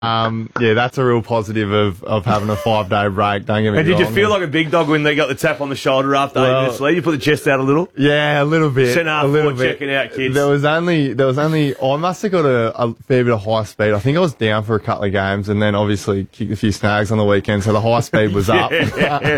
Yeah, that's a real positive of having a 5-day break. Don't get me wrong. And did you feel like a big dog when they got the tap on the shoulder after 8 minutes leave? You put the chest out a little? Yeah, a little bit. Centre forward checking out, kids. There was only, I must have got a fair bit of high speed. I think I was down for a couple of games and then obviously kicked a few snags on the weekend, so the high speed was up. And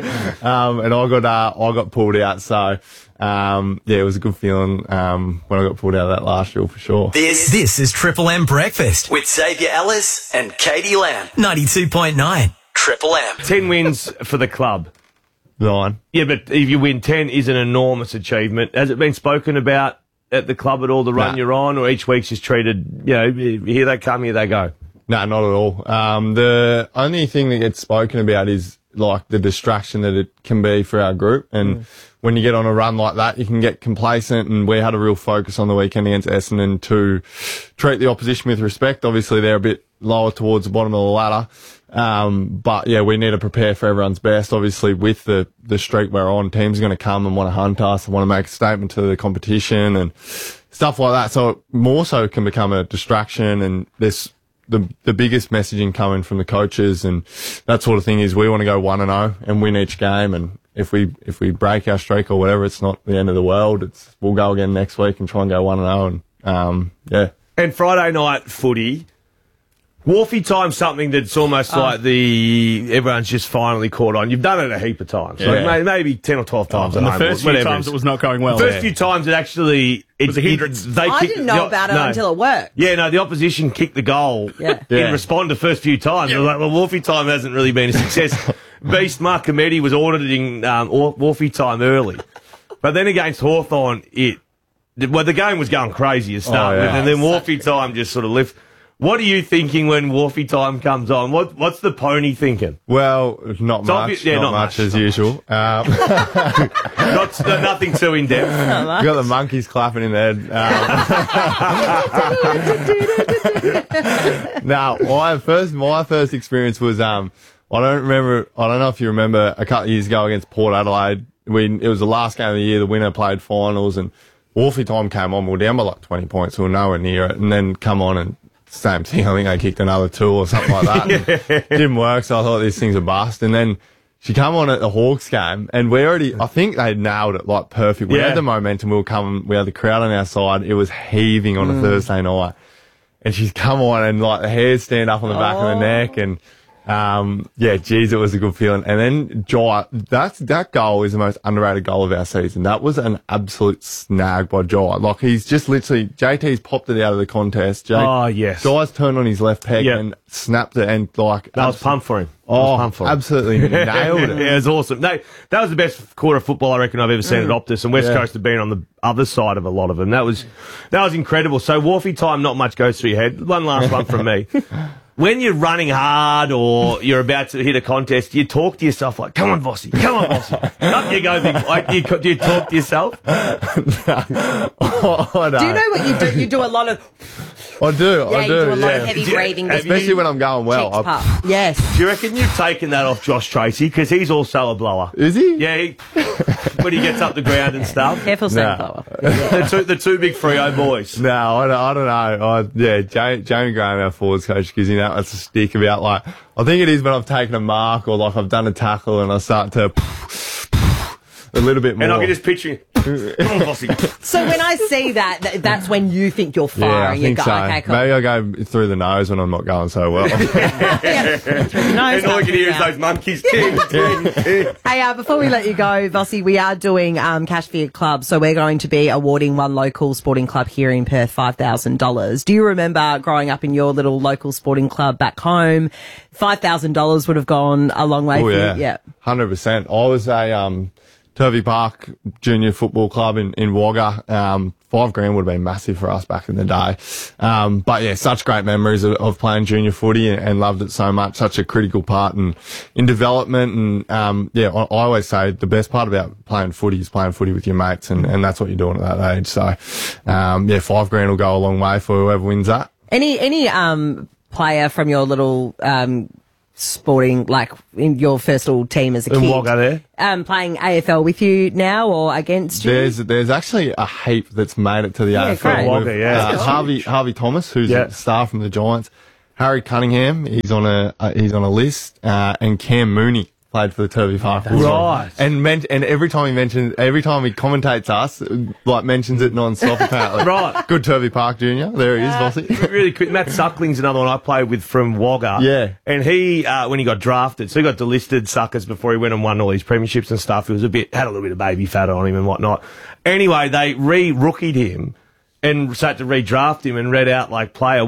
I got pulled out, so, yeah, it was a good feeling, when I got pulled out of that last drill for sure. This is Triple M Breakfast with Xavier Ellis and Katie Lamb. 92.9 Triple M. 10 wins for the club. 9. Yeah, but if you win 10 is an enormous achievement. Has it been spoken about at the club at all, the run you're on, or each week's just treated, here they come, here they go? No, not at all. The only thing that gets spoken about is like the distraction that it can be for our group. And when you get on a run like that, you can get complacent, and we had a real focus on the weekend against Essendon to treat the opposition with respect. Obviously, they're a bit lower towards the bottom of the ladder. But yeah, we need to prepare for everyone's best. Obviously, with the streak we're on, teams are going to come and want to hunt us and want to make a statement to the competition and stuff like that. So it more so can become a distraction, and there's the biggest messaging coming from the coaches and that sort of thing is we want to go 1-0 and win each game. And if we break our streak or whatever, it's not the end of the world. We'll go again next week and try and go 1-0 and, yeah. And Friday night footy, Wharfie time's something that's almost like everyone's just finally caught on. You've done it a heap of times. Yeah. Like maybe 10 or 12 times. And the first few times it was not going well. The first few times it actually... It was a hindrance. I didn't know about it until it worked. Yeah, no, the opposition kicked the goal in response to the first few times. I was like, well, Wharfie time hasn't really been a success. Beast Mark Comedy was auditing Wharfie time early. But then against Hawthorn, the game was going crazy to start with, and then Wharfie time just sort of left. What are you thinking when Wharfie time comes on? What's the pony thinking? Well, not much. Not much as usual. Nothing too in depth. You got the monkeys clapping in their head. Now, my first experience was I don't know if you remember a couple of years ago against Port Adelaide. It was the last game of the year. The winner played finals, and Wharfie time came on. We were down by like 20 points. We were nowhere near it, and then come on and. Same thing. I think I kicked another 2 or something like that. It didn't work, so I thought these things are bust. And then she come on at the Hawks game, and I think they nailed it like perfect. We had the momentum. We had the crowd on our side. It was heaving on a Thursday night. And she's come on, and like the hairs stand up on the back of the neck, and geez, it was a good feeling. And then Jai, that goal is the most underrated goal of our season. That was an absolute snag by Jai. Like he's just literally, JT's popped it out of the contest. Jai's turned on his left peg and snapped it, and like. I was pumped for him. Absolutely nailed it. Yeah, it was awesome. No, that was the best quarter of football I reckon I've ever seen at Optus, and West Coast have been on the other side of a lot of them. That was incredible. So Wharfie time, not much goes through your head. One last one from me. When you're running hard or you're about to hit a contest, you talk to yourself like, come on, Bossy, come on, Bossy. Up you go, big boy. Do you talk to yourself? No. Do you know what you do? You do a lot of... I do. You do a lot of heavy breathing. Especially when I'm going well. Yes. Do you reckon you've taken that off Josh Tracy? Because he's also a blower. Is he? Yeah, when he gets up the ground and stuff. Careful saying blower. The two big Freo boys. No, I don't know. Jamie Graham, our forwards coach, gives you that. That's a stick about like, I think it is when I've taken a mark or like I've done a tackle and I start to a little bit more. And I can just picture you. So when I see that's when you think you're firing. Yeah, I think so. Okay, cool. Maybe I go through the nose when I'm not going so well. And all you can hear is those monkeys. Hey, before we let you go, Vossi, we are doing cash for your club. So we're going to be awarding one local sporting club here in Perth $5,000. Do you remember growing up in your little local sporting club back home? $5,000 would have gone a long way for you. Yeah. 100%. I was a Turvey Park Junior Football Club in Wagga. $5,000 would have been massive for us back in the day. But yeah, such great memories of playing junior footy and loved it so much. Such a critical part in development. And, I always say the best part about playing footy is playing footy with your mates. And that's what you're doing at that age. So, $5,000 will go a long way for whoever wins that. Any player from your little, sporting, like in your first little team as a kid, playing AFL with you now or against you? There's actually a heap that's made it to the AFL. Great. Harvey Thomas, who's a star from the Giants. Harry Cunningham, he's on a list, and Cam Mooney played for the Turvey Park. Right. And every time he commentates us, like mentions it non-stop apparently. Right. Good Turvey Park Junior. There he is, Bossy. Really quick, Matt Suckling's another one I played with from Wagga. Yeah. And he, when he got drafted, so he got delisted suckers before he went and won all these premierships and stuff. He was had a little bit of baby fat on him and whatnot. Anyway, they re-rookied him and had to redraft him and read out like player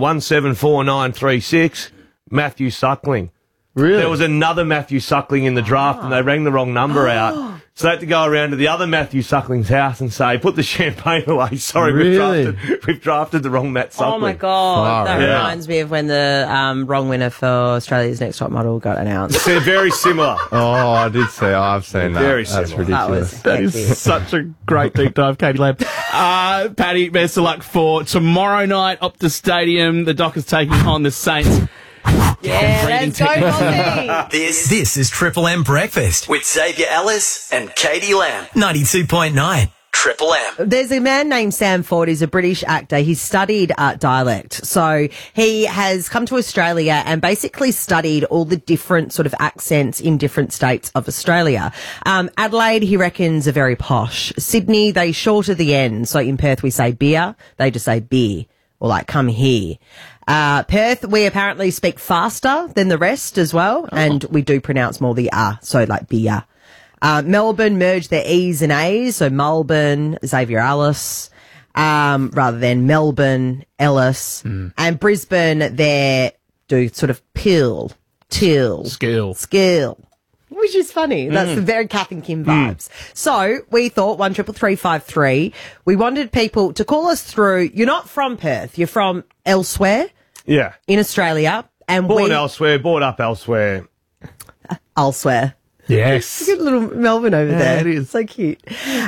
174936, Matthew Suckling. Really? There was another Matthew Suckling in the draft and they rang the wrong number out. So they had to go around to the other Matthew Suckling's house and say, put the champagne away. Sorry, Really? we've drafted the wrong Matt Suckling. Oh, my God. That Yeah. reminds me of when the wrong winner for Australia's Next Top Model got announced. They're very similar. Oh, I've seen that. Very That's similar. ridiculous. That was That is such a great deep dive, Katie Lamb. Paddy, best of luck for tomorrow night, Optus Stadium. The Dockers taking on the Saints. Yeah, let's go, Bobby. This is Triple M Breakfast with Xavier Ellis and Katie Lamb. 92.9 Triple M. There's a man named Sam Ford. He's a British actor. He's studied dialect. So he has come to Australia and basically studied all the different sort of accents in different states of Australia. Adelaide, he reckons, are very posh. Sydney, they shorter the end. So in Perth, we say beer. They just say beer or like come here. Perth, we apparently speak faster than the rest as well. And we do pronounce more the so like beer. Melbourne merged their E's and A's, so Melbourne, Xavier Ellis, rather than Melbourne, Ellis. And Brisbane, they do sort of pill, till, Skill. which is funny. That's the very Kath and Kim vibes. So we thought 133353, we wanted people to call us through. You're not from Perth, you're from elsewhere Yeah. in Australia. And Born elsewhere, brought up elsewhere. elsewhere. Yes. Good little Melbourne over there. it is. So cute.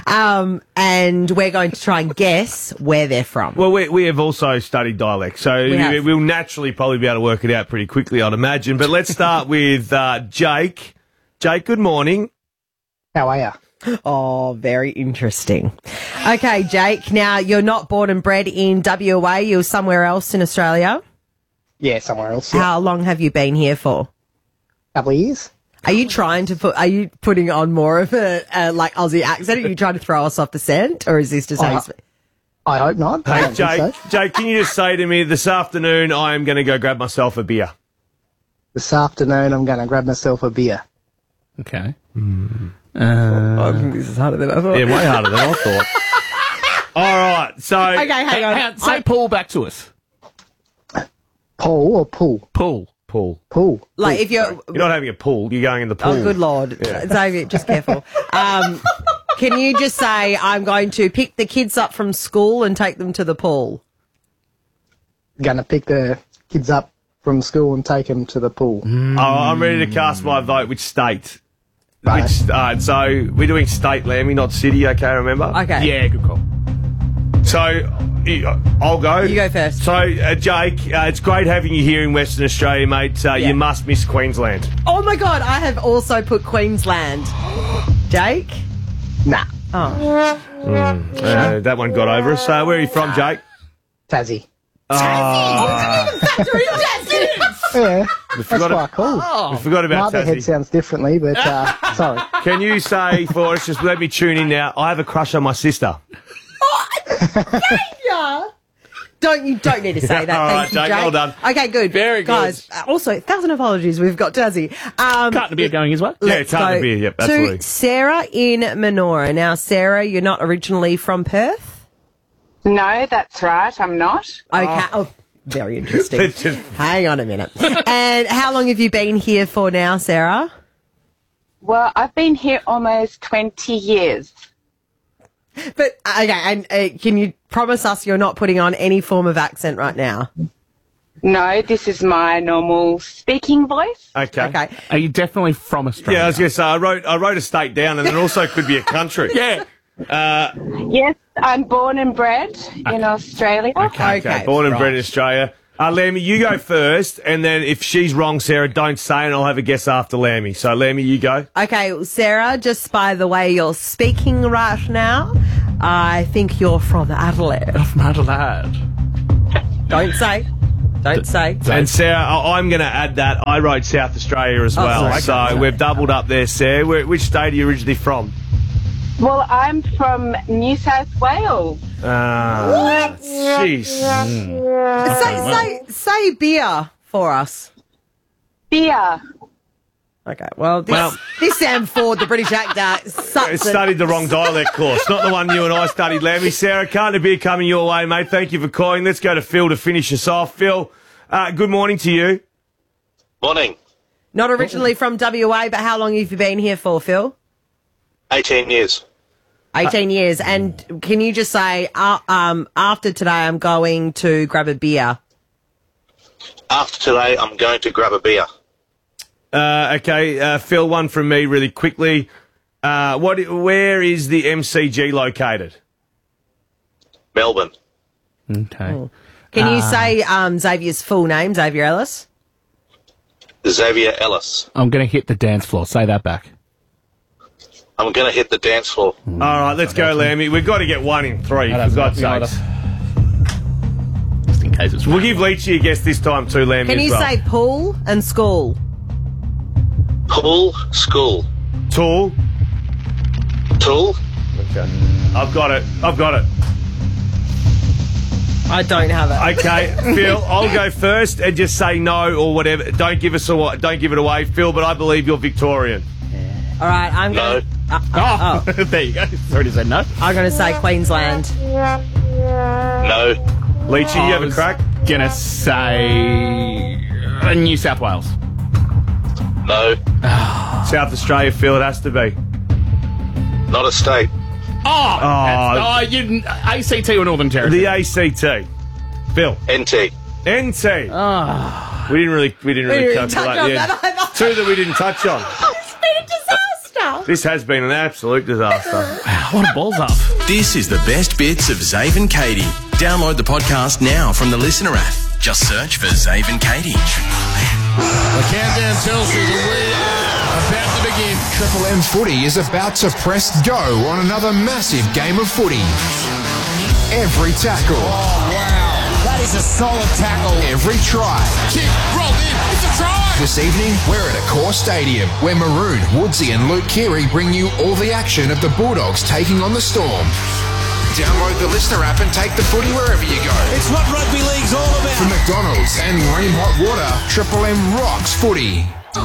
And we're going to try and guess where they're from. Well, we have also studied dialect, so have. we'll naturally probably be able to work it out pretty quickly, I'd imagine. But let's start with Jake. Jake, good morning. How are you? Oh, very interesting. Okay, Jake, now you're not born and bred in WA. You're somewhere else in Australia. Yeah, somewhere else. Yeah. How long have you been here for? Couple of years. Are you are you putting on more of a like Aussie accent? Are you trying to throw us off the scent? Or is this just how you speak? I hope not. I Hey, don't think so. Jake, can you just say to me, this afternoon I am going to go grab myself a beer? This afternoon I'm going to grab myself a beer. Okay. I think this is harder than I thought. Yeah, way harder than I thought. All right, so... Okay, hang on. Say Paul back to us. Paul or pool? Paul. Pool. Like if you're... You're not having a pool, you're going in the pool. Oh, good Lord. Xavier, just careful. Can you just say, I'm going to pick the kids up from school and take them to the pool? Going to pick the kids up from school and take them to the pool. Oh, I'm ready to cast my vote. Which state? Right. So we're doing state, Lammy, not city, okay, remember? Okay. Yeah, good call. So I'll go. You go first. So, Jake, it's great having you here in Western Australia, mate. You must miss Queensland. Oh, my God. I have also put Queensland. Jake? Nah. Oh. That one got over us. Where are you from, Jake? Tassie. Yeah. Yeah, that's quite cool. We forgot My about other head Tassie. sounds differently, but sorry. Can you say for us, just let me tune in now, I have a crush on my sister. Yeah. You don't need to say that. All Thank right, you, Jake, well done. Okay, good. Very good. Guys, also, 1,000 apologies. We've got Tassie. Carton of beer going as well. Yeah, Let's carton go of beer, yep, absolutely. to Sarah in Menora. Now, Sarah, you're not originally from Perth? No, that's right. I'm not. Okay. Oh, very interesting. It's just- Hang on a minute. And how long have you been here for now, Sarah? Well, I've been here almost 20 years. But, okay, and can you promise us you're not putting on any form of accent right now? No, this is my normal speaking voice. Okay. Okay. Are you definitely from Australia? Yeah, I was going to say, I wrote a state down, and it also could be a country. Yeah. Yes, I'm born and bred in Australia. Okay. Born and bred in Australia. Lammy, you go first, and then if she's wrong, Sarah, don't say, and I'll have a guess after Lammy. So, Lammy, you go. Okay, well, Sarah, just by the way you're speaking right now, I think you're from Adelaide. From Adelaide. Don't say. Don't say. And Sarah, I'm going to add that. I wrote South Australia as well. sorry. So we've doubled up there, Sarah. Which state are you originally from? Well, I'm from New South Wales. Jeez. Say beer for us. Beer. Okay, well, this Sam Ford, the British actor, studied the wrong dialect course, not the one you and I studied, Lammy. Sarah, can't a beer coming your way, mate? Thank you for calling. Let's go to Phil to finish us off. Phil, good morning to you. Morning. Not originally from WA, but how long have you been here for, Phil? 18 years. 18 years. And can you just say, after today, I'm going to grab a beer? After today, I'm going to grab a beer. Okay, Phil, one from me really quickly. Where is the MCG located? Melbourne. Okay. Can you say Xavier's full name, Xavier Ellis? Xavier Ellis. I'm going to hit the dance floor. Say that back. I'm going to hit the dance floor. All right, let's go, Lammy. We've got to get 1 in 3, for God's sakes. Just in case it's We'll give Leachy a guess this time too, Lammy. Can you say pool and school? Pool, school. Tool. Tool. Okay. I've got it. I don't have it. Okay, Phil, I'll go first and just say no or whatever. Don't give it away, Phil, but I believe you're Victorian. All right, I'm going to... there you go. Already said no. I'm going to say Queensland. No. Leachy, you have a crack? Gonna say New South Wales. No. South Australia, Phil, it has to be. Not a state. ACT or Northern Territory? The ACT. Phil. NT. NT. We didn't really touch on that. Two that we didn't touch on. It's been a disaster. This has been an absolute disaster. Wow, what a balls up. This is the best bits of Zave and Katie. Download the podcast now from the Listener app. Just search for Zave and Katie. The countdown tells you that we are about to begin. Triple M Footy is about to press go on another massive game of footy. Every tackle. Oh, wow. That is a solid tackle. Every try. Kick, rolled in. It's a try. This evening, we're at Accor Stadium, where Maroon, Woodsy and Luke Keary bring you all the action of the Bulldogs taking on the Storm. Download the Listener app and take the footy wherever you go. It's what rugby league's all about. From McDonald's and Ream Hot Water, Triple M rocks footy.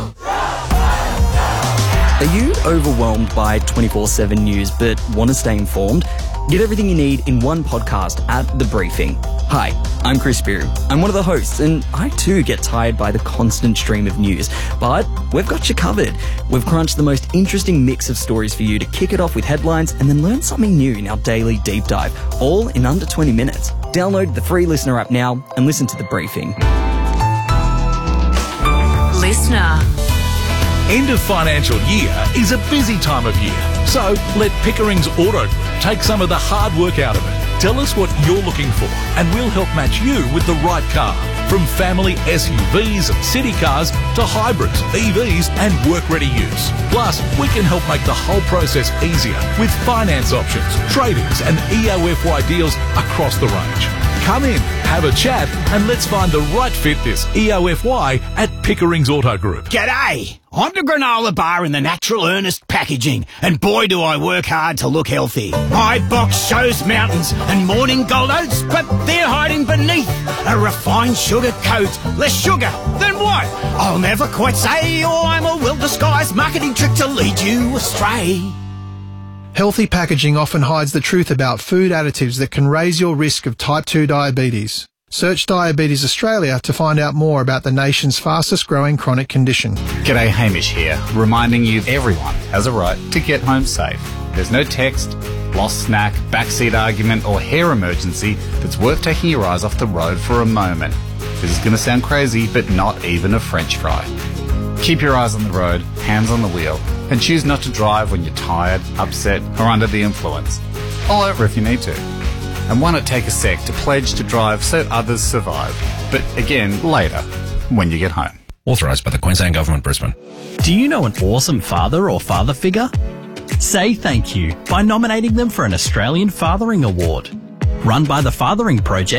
Are you overwhelmed by 24/7 news but want to stay informed? Get everything you need in one podcast at The Briefing. Hi, I'm Chris Spear. I'm one of the hosts, and I too get tired by the constant stream of news. But we've got you covered. We've crunched the most interesting mix of stories for you to kick it off with headlines and then learn something new in our daily deep dive, all in under 20 minutes. Download the free Listener app now and listen to The Briefing. Listener. End of financial year is a busy time of year, so let Pickering's Auto Group take some of the hard work out of it. Tell us what you're looking for and we'll help match you with the right car. From family SUVs and city cars to hybrids, EVs and work-ready use. Plus, we can help make the whole process easier with finance options, trade-ins and EOFY deals across the range. Come in, have a chat, and let's find the right fit this EOFY at Pickering's Auto Group. G'day! I'm the granola bar in the natural earnest packaging, and boy do I work hard to look healthy. My box shows mountains and morning gold oats, but they're hiding beneath a refined sugar coat. Less sugar, then what? I'll never quite say, or I'm a well-disguised marketing trick to lead you astray. Healthy packaging often hides the truth about food additives that can raise your risk of type 2 diabetes. Search Diabetes Australia to find out more about the nation's fastest growing chronic condition. G'day, Hamish here, reminding you everyone has a right to get home safe. There's no text, lost snack, backseat argument or hair emergency that's worth taking your eyes off the road for a moment. This is going to sound crazy, but not even a French fry. Keep your eyes on the road, hands on the wheel, and choose not to drive when you're tired, upset, or under the influence. Pull over if you need to. And why not take a sec to pledge to drive so others survive? But again, later, when you get home. Authorised by the Queensland Government, Brisbane. Do you know an awesome father or father figure? Say thank you by nominating them for an Australian Fathering Award. Run by the Fathering Project,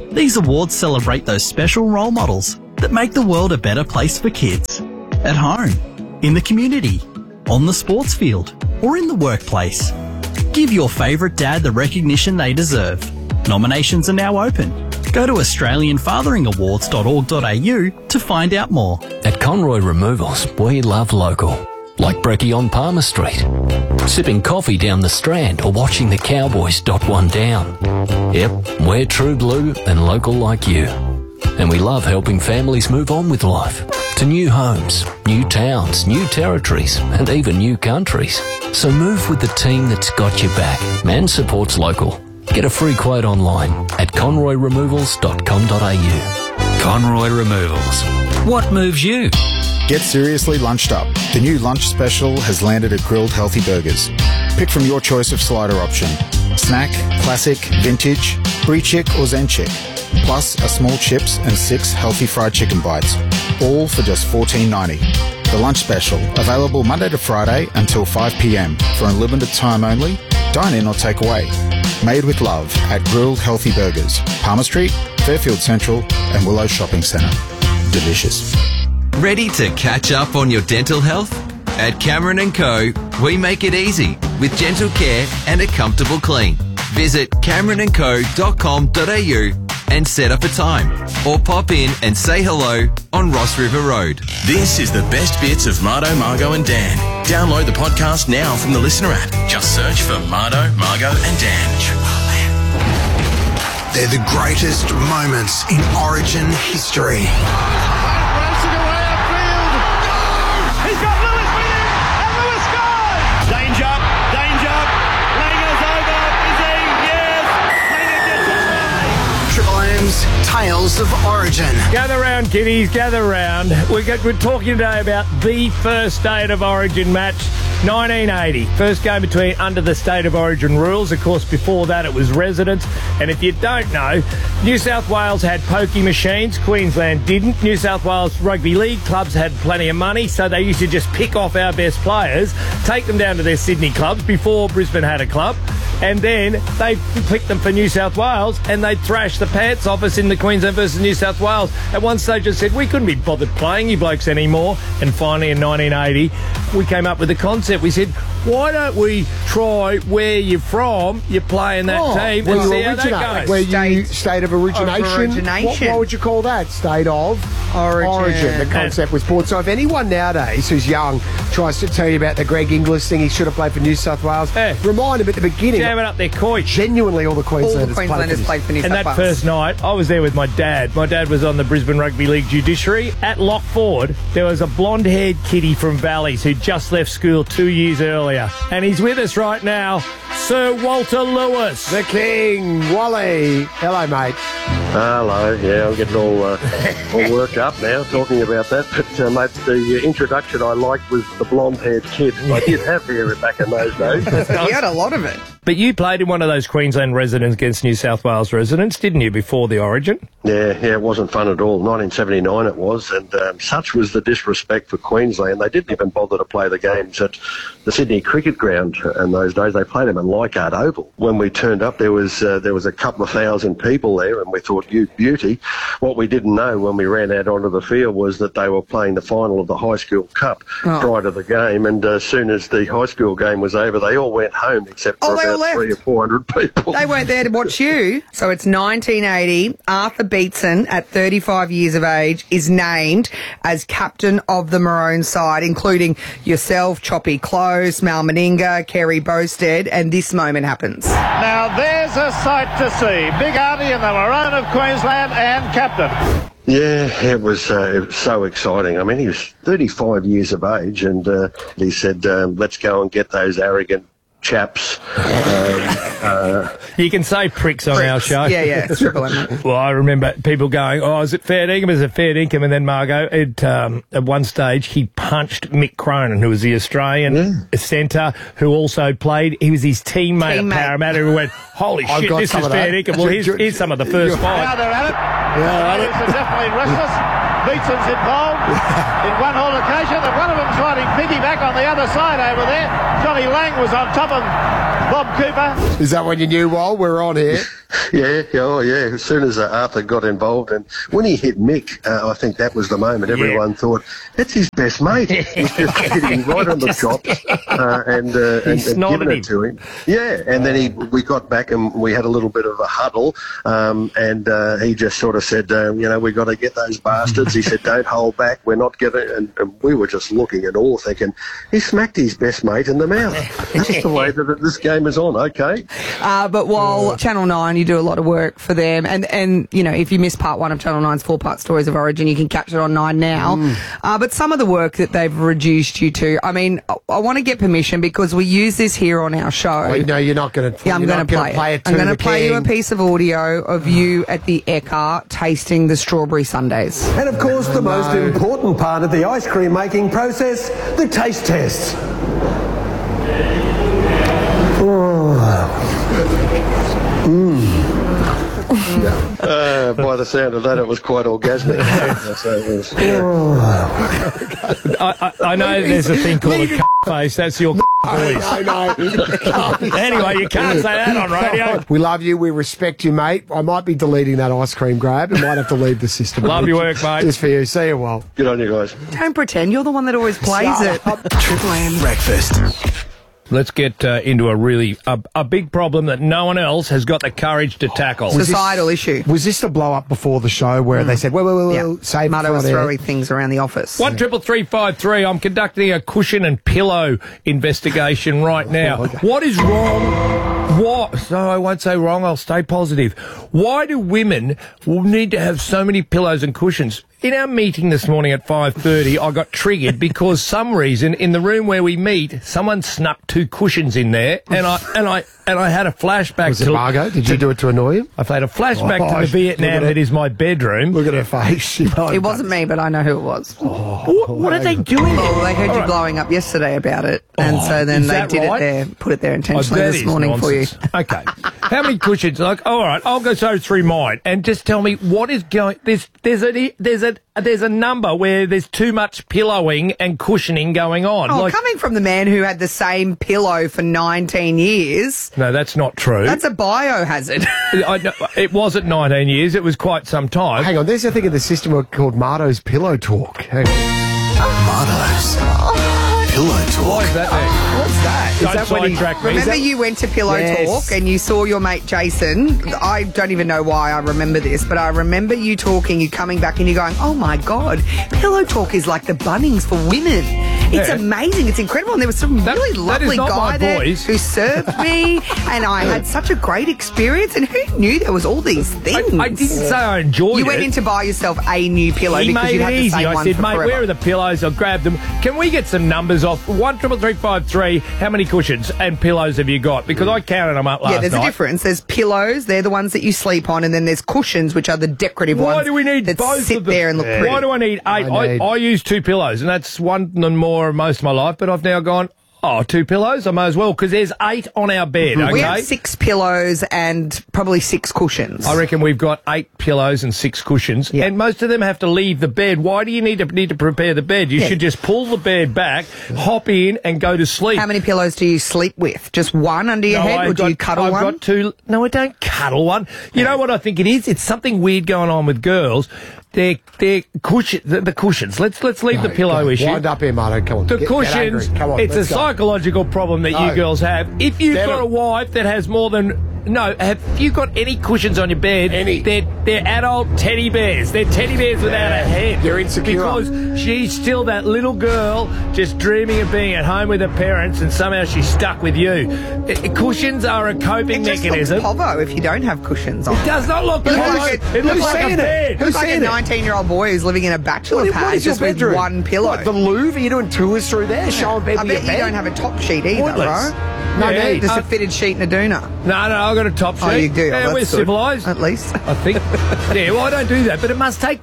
These awards celebrate those special role models that make the world a better place for kids. At home, in the community, on the sports field, or in the workplace. Give your favourite dad the recognition they deserve. Nominations are now open. Go to australianfatheringawards.org.au to find out more. At Conroy Removals, we love local. Like brekkie on Palmer Street. Sipping coffee down the Strand or watching the Cowboys dot one down. Yep, we're true blue and local like you. And we love helping families move on with life. To new homes, new towns, new territories, and even new countries. So move with the team that's got your back and supports local. Get a free quote online at conroyremovals.com.au. Conroy Removals. What moves you? Get seriously lunched up. The new lunch special has landed at Grilled Healthy Burgers. Pick from your choice of slider option. Snack, classic, vintage, brie chick or zen chick. Plus a small chips and 6 healthy fried chicken bites. All for just $14.90. The lunch special, available Monday to Friday until 5 p.m. for a limited time only. Dine in or take away. Made with love at Grilled Healthy Burgers. Palmer Street, Fairfield Central and Willow Shopping Centre. Delicious. Ready to catch up on your dental health? At Cameron & Co, we make it easy with gentle care and a comfortable clean. Visit cameronandco.com.au and set up a time, or pop in and say hello on Ross River Road. This is the best bits of Mardo, Margo and Dan. Download the podcast now from the Listener app. Just search for Mardo, Margo and Dan. They're the greatest moments in Origin history. Tales of Origin. Gather round, kiddies, gather round. We're talking today about the first State of Origin match, 1980. First game between under the State of Origin rules. Of course, before that it was residents. And if you don't know, New South Wales had pokey machines. Queensland didn't. New South Wales rugby league clubs had plenty of money, so they used to just pick off our best players, take them down to their Sydney clubs before Brisbane had a club, and then they picked them for New South Wales and they'd thrash the pants off us in the Queensland versus New South Wales. At one stage I said, we couldn't be bothered playing you blokes anymore. And finally in 1980, we came up with a concept. We said, why don't we try where you're from, you play in that team, and see how that goes. Where you state of origination. What would you call that? State of origin. The concept was born. So if anyone nowadays who's young tries to tell you about the Greg Inglis thing, he should have played for New South Wales, remind him at the beginning. Jamming up their coach. Genuinely all the Queenslanders played for New South Wales. And that first night, I was there with my dad. My dad was on the Brisbane Rugby League judiciary. At Lock Ford, there was a blonde-haired kiddie from Valleys who just left school 2 years earlier. And he's with us right now, Sir Walter Lewis. The King, Wally. Hello, mate. Hello. Yeah, I'm getting all worked up now talking about that. But, mate, the introduction I liked was the blonde-haired kid. I did have hair back in those days. You had a lot of it. But you played in one of those Queensland residents against New South Wales residents, didn't you, before the Origin? Yeah, it wasn't fun at all. 1979 it was, and such was the disrespect for Queensland. They didn't even bother to play the games at the Sydney Cricket Ground in those days. They played them in Leichhardt Oval. When we turned up, there was a couple of thousand people there, and we thought, you beauty. What we didn't know when we ran out onto the field was that they were playing the final of the High School Cup prior to the game, and as soon as the high school game was over, they all went home except for about 300 or 400 people. They weren't there to watch you. So it's 1980. Arthur Beetson, at 35 years of age, is named as captain of the Maroon side, including yourself, Choppy Close, Mal Meninga, Kerry Bosted, and this moment happens. Now there's a sight to see. Big Artie and the Maroon of Queensland and captain. Yeah, it was so exciting. I mean, he was 35 years of age, and he said, let's go and get those arrogant chaps. You can say pricks on our show. Yeah, Triple M. Well, I remember people going, is it fair dinkum? Is it fair dinkum? And then Margo, at one stage, he punched Mick Cronin, who was the Australian centre, who also played. He was his teammate at Parramatta, who went, holy shit, this is fair dinkum. Well, here's some of the first five. Now they're at it. It's definitely restless. Beetson's involved in one altercation, and one of them's riding piggyback on the other side over there. Johnny Lang was on top of Bob Cooper. Is that when you knew, Wal, we're on here? Yeah, as soon as Arthur got involved, and when he hit Mick, I think that was the moment everyone thought, that's his best mate. He's just hitting right on the chops and giving it to him. Yeah, and then we got back and we had a little bit of a huddle, and he just sort of said, we got to get those bastards. He said, don't hold back, we're not giving it. And we were just looking at all thinking, he smacked his best mate in the mouth. That's the way that this game is on, okay? But while Channel 9, you do a lot of work for them, and if you missed part 1 of Channel 9's 4-part Stories of Origin, you can catch it on 9 now. But some of the work that they've reduced you to, I mean, I want to get permission because we use this here on our show. Wait, no, you're not going to. Yeah, I'm going to play it. I'm going to play you a piece of audio of you at the Ekka tasting the strawberry sundaes. And of course, the most important part of the ice cream making process, the taste test. By the sound of that, it was quite orgasmic. I know there's a thing called a face. That's your voice. Anyway, you can't say that on radio. We love you. We respect you, mate. I might be deleting that ice cream grab. I might have to leave the system. Love your work, mate. Just for you. See you, well. Good on you guys. Don't pretend. You're the one that always plays it. Triple M breakfast. Let's get into a big problem that no one else has got the courage to tackle. Societal issue. Was this the blow up before the show where they said, well, save Marto was throwing things around the office. 133353. I'm conducting a cushion and pillow investigation right now. What is wrong? No, I won't say wrong. I'll stay positive. Why do women need to have so many pillows and cushions? In our meeting this morning at 5:30, I got triggered because some reason in the room where we meet, someone snuck 2 cushions in there, and I had a flashback. Was it Margot? Did you do it to annoy him? I've had a flashback to the Vietnam that is my bedroom. Look at her face. It wasn't me, but I know who it was. What are they doing? Well, they heard you blowing up yesterday about it, and so then they did it there, put it there intentionally this morning for you. Okay. How many cushions? All right, I'll go through mine and just tell me what is going. There's a number where there's too much pillowing and cushioning going on. Coming from the man who had the same pillow for 19 years. No, that's not true. That's a biohazard. It wasn't 19 years. It was quite some time. Hang on, there's a thing in the system called Marto's Pillow Talk. Hang on. Marto's Pillow Talk. Why is that there? What's that? Don't sidetrack me. Remember you went to Pillow Talk and you saw your mate Jason. I don't even know why I remember this, but I remember you talking, you coming back and you going, oh my God, Pillow Talk is like the Bunnings for women. It's amazing. It's incredible. And there was some really lovely guy there who served me and I had such a great experience. And who knew there was all these things? I didn't say I enjoyed it. You went in to buy yourself a new pillow because you had the same one I said, mate, forever. where are the pillows? I grabbed them. Can we get some numbers off? 133353. How many cushions and pillows have you got? Because I counted them up last night. Yeah, there's a difference. There's pillows. They're the ones that you sleep on. And then there's cushions, which are the decorative ones. Why do we need that both sit of them? there and look pretty? Why do I need 8? I use 2 pillows, and that's one and more most of my life. But I've now gone, 2 pillows? I may as well, because there's 8 on our bed, okay? We have 6 pillows and probably 6 cushions. I reckon we've got 8 pillows and 6 cushions, and most of them have to leave the bed. Why do you need to prepare the bed? You should just pull the bed back, hop in, and go to sleep. How many pillows do you sleep with? Just one under your head, or do you cuddle one? I've got 2. No, I don't cuddle one. You know what I think it is? It's something weird going on with girls. They're cushion, the cushions. Let's leave the pillow issue. Wind up here, Marto. Come on. The cushions. Come on, it's a psychological problem that you girls have. If you've got a wife that has more than... No, have you got any cushions on your bed? They're adult teddy bears. They're teddy bears without a head. You're insecure. Because she's still that little girl just dreaming of being at home with her parents and somehow she's stuck with you. Cushions are a coping mechanism. It just looks povo if you don't have cushions on. It does not look povo. It looks like a bed. Who's like a 19-year-old boy who's living in a bachelor pad just with one pillow. What, the Louvre? Are you doing tours through there? Showing people your bed? I bet you don't have a top sheet either, bro. No need. Just a fitted sheet and a doona. No, I've got a top sheet. Oh, you do? Yeah, we're civilised. At least. I think. Yeah, well, I don't do that. But it must take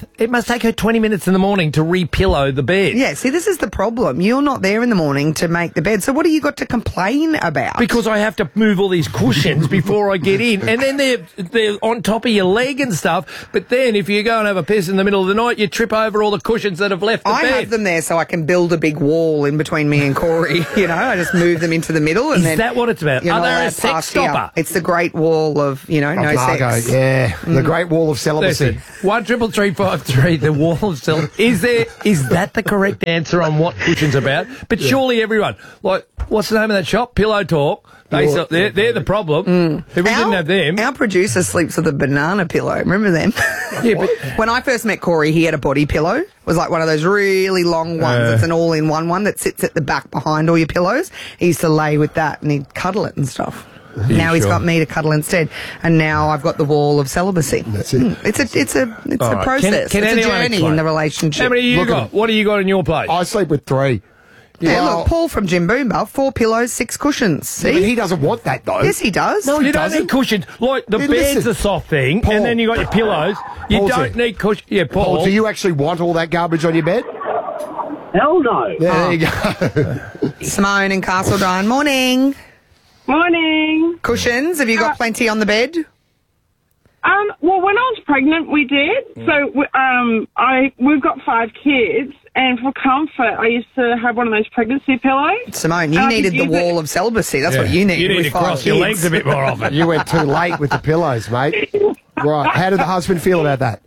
her 20 minutes in the morning to re-pillow the bed. Yeah, see, this is the problem. You're not there in the morning to make the bed. So what do you got to complain about? Because I have to move all these cushions before I get in. And then they're on top of your leg and stuff. But then if you go and have a piss in the middle of the night, you trip over all the cushions that have left the bed. I have them there so I can build a big wall in between me and Corey. You know, I just move them into the middle. And is that what it's about? Are they a sex stopper? It's the Great Wall of, no Margot, sex. yeah. The Great Wall of celibacy. Listen, 1-333-553, the wall of celibacy. Is that the correct answer on what cushion's about? But surely everyone, like, what's the name of that shop? Pillow Talk. They're the problem. If we didn't have them. Our producer sleeps with a banana pillow. Remember them? Yeah, but when I first met Corey, he had a body pillow. It was like one of those really long ones. It's an all-in-one one that sits at the back behind all your pillows. He used to lay with that and he'd cuddle it and stuff. Now he's got me to cuddle instead, and now I've got the wall of celibacy. That's it. It's a process. Can it's a journey explain? in the relationship. How many you got? What do you got in your place? I sleep with 3. Yeah, look, Paul from Jim Boomba, 4 pillows, 6 cushions. See? Yeah, but he doesn't want that, though. Yes, he does. No, he you doesn't. don't need cushions. Like, the bed's a soft thing, Paul. and then you got your pillows. You don't need cushions. Yeah, Paul. Do you actually want all that garbage on your bed? Hell no. There you go. Simone in Castledine, morning. Morning. Cushions, have you got plenty on the bed? Well, when I was pregnant, we did. So we've got 5 kids, and for comfort, I used to have one of those pregnancy pillows. Simone, you needed the wall of celibacy. That's what you needed. You need to cross your legs a bit more often. You went too late with the pillows, mate. Right. How did the husband feel about that?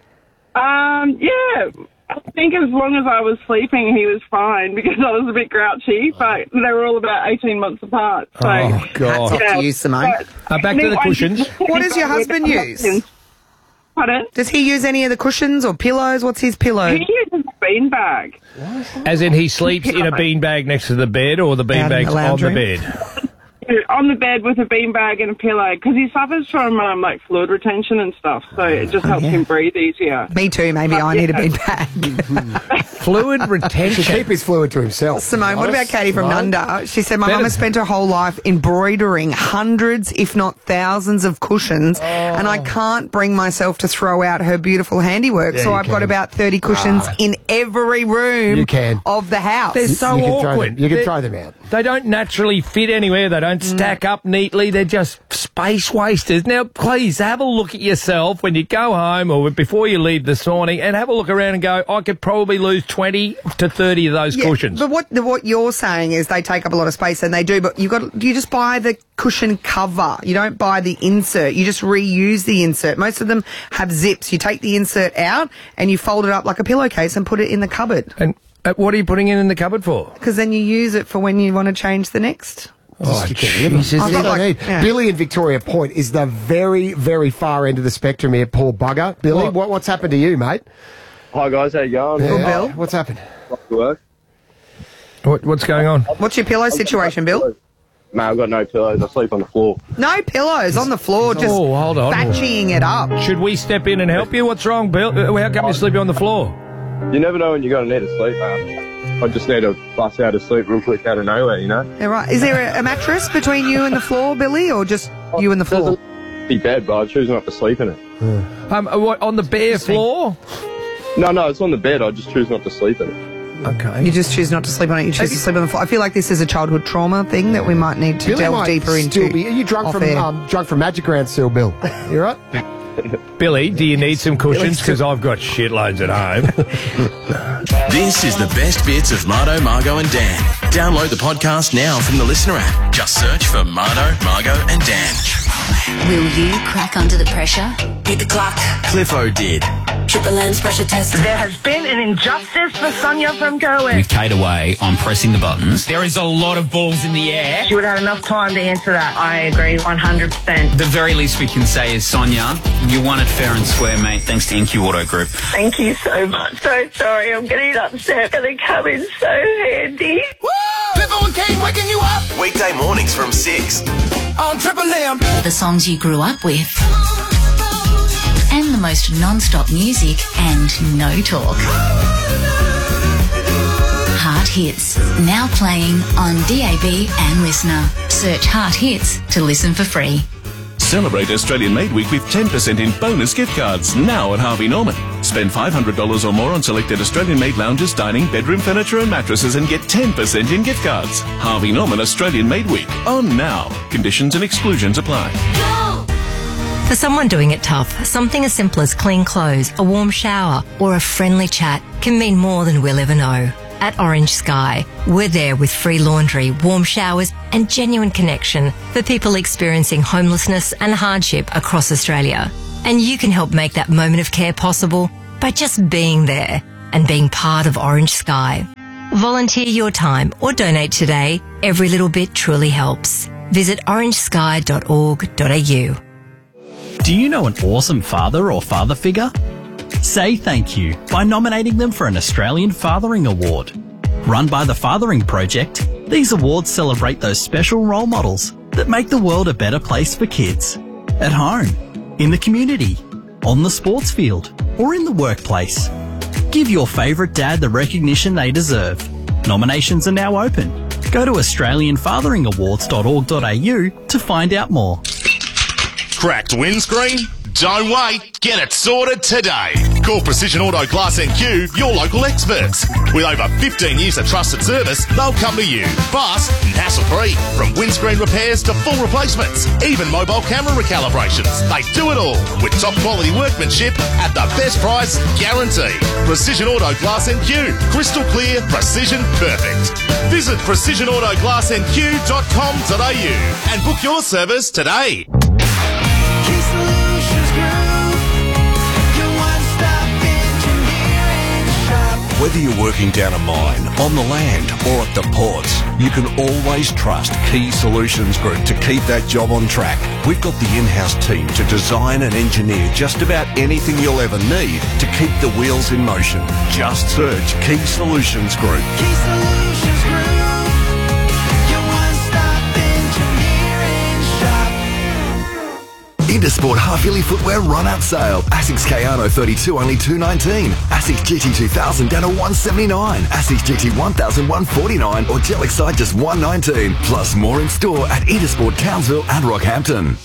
Yeah. I think as long as I was sleeping, he was fine because I was a bit grouchy, but they were all about 18 months apart. So, oh, God. Hats off to you, Simone. Back to the cushions. What does your husband use? Pardon? Does he use any of the cushions or pillows? What's his pillow? He uses a beanbag. As in he sleeps in a beanbag next to the bed, or the beanbag's on the bed? On the bed with a beanbag and a pillow because he suffers from like fluid retention and stuff, so it just helps him breathe easier. Me too. Maybe I need a beanbag. Fluid retention. Should keep his fluid to himself. Simone, what about Katie from Nunda? She said, my mum has spent her whole life embroidering hundreds, if not thousands, of cushions, and I can't bring myself to throw out her beautiful handiwork, Yeah, so you I've got can. about 30 cushions in every room You can. of the house. They're so You can throw awkward. them- you can throw them out. They don't naturally fit anywhere. They don't stack up neatly. They're just space wasters. Now, please have a look at yourself when you go home or before you leave this morning and have a look around and go, I could probably lose 20 to 30 of those cushions. But what you're saying is they take up a lot of space, and they do, but you just buy the cushion cover. You don't buy the insert. You just reuse the insert. Most of them have zips. You take the insert out and you fold it up like a pillowcase and put it in the cupboard. And what are you putting it in the cupboard for? Because then you use it for when you want to change the next. Oh, Jesus. I've got like- yeah. Billy in Victoria Point is the very, very far end of the spectrum here, poor bugger. Billy, what's happened to you, mate? Hi guys, how you going? Yeah. Bill. What's happened? Work. What's going on? What's your pillow situation, Bill? Mate, I've got no pillows. I sleep on the floor. No pillows on the floor, just hold on. thatching it up. Should we step in and help you? What's wrong, Bill? How come you're sleeping on the floor? You never know when you're going to need to sleep, man. I just need to bust out of sleep real quick out of nowhere, you know? Yeah, right. Is there a mattress between you and the floor, Billy, or just you and the floor? Big bed, but I choose not to sleep in it. What, on the bare floor? No, it's on the bed. I just choose not to sleep in it. Okay. You just choose not to sleep on it. You choose to sleep on the floor. I feel like this is a childhood trauma thing that we might need to Billy delve might deeper still into. Are you drunk off from air. drunk from Magic Round still, Bill? You right? Billy, do you need some cushions? Because I've got shitloads at home. This is the best bits of Mardo, Margot and Dan. Download the podcast now from the Listener app. Just search for Mardo, Margot and Dan. Will you crack under the pressure? Beat the clock. Cliffo did. Triple M's pressure test. There has been an injustice for Sonia from Gowen. With Kate away, I'm pressing the buttons. There is a lot of balls in the air. She would have had enough time to answer that. I agree 100%. The very least we can say is, Sonia, you won it fair and square, mate, thanks to NQ Auto Group. Thank you so much. So sorry, I'm getting upset. They come in so handy. Woo! Cliffo and Kate waking you up. Weekday mornings from 6 on Triple M. The songs you grew up with. And the most non-stop music and no talk. Heart Hits, now playing on DAB and Listener. Search Heart Hits to listen for free. Celebrate Australian Made Week with 10% in bonus gift cards now at Harvey Norman. Spend $500 or more on selected Australian Made lounges, dining, bedroom furniture and mattresses and get 10% in gift cards. Harvey Norman Australian Made Week. On now. Conditions and exclusions apply. For someone doing it tough, something as simple as clean clothes, a warm shower or a friendly chat can mean more than we'll ever know. at Orange Sky. We're there with free laundry, warm showers and genuine connection for people experiencing homelessness and hardship across Australia. And you can help make that moment of care possible by just being there and being part of Orange Sky. Volunteer your time or donate today. Every little bit truly helps. Visit orangesky.org.au. Do you know an awesome father or father figure? Say thank you by nominating them for an Australian Fathering Award. Run by the Fathering Project, these awards celebrate those special role models that make the world a better place for kids. At home, in the community, on the sports field, or in the workplace. Give your favourite dad the recognition they deserve. Nominations are now open. Go to australianfatheringawards.org.au to find out more. Cracked windscreen? Don't wait. Get it sorted today. Call Precision Auto Glass NQ, your local experts. With over 15 years of trusted service, they'll come to you. Fast and hassle-free. From windscreen repairs to full replacements, even mobile camera recalibrations. They do it all with top quality workmanship at the best price guaranteed. Precision Auto Glass NQ. Crystal clear, precision perfect. Visit precisionautoglassnq.com.au and book your service today. Whether you're working down a mine, on the land or at the ports, you can always trust Key Solutions Group to keep that job on track. We've got the in-house team to design and engineer just about anything you'll ever need to keep the wheels in motion. Just search Key Solutions Group. Key Solutions Group, your one-stop engineering shop. Intersport half-yearly footwear run-out sale. Asics Kayano 32 only $219. Asics GT 2000 down to $179. Asics GT 1000 $149 or Gel Excite just $119. Plus more in store at Intersport Townsville and Rockhampton.